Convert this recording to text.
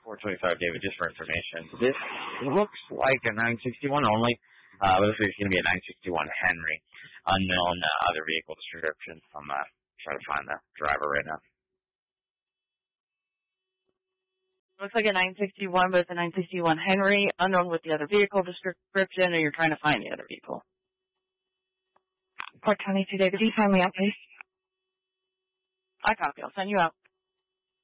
425, David, just for information. This looks like a 961 only. Looks like it's going to be a 961 Henry. Unknown other vehicle description. I'm trying to find the driver right now. Looks like a 961, but it's a 961 Henry. Unknown with the other vehicle description, or you're trying to find the other vehicle. Port 22, David, can you find me out, please? I copy. I'll send you out.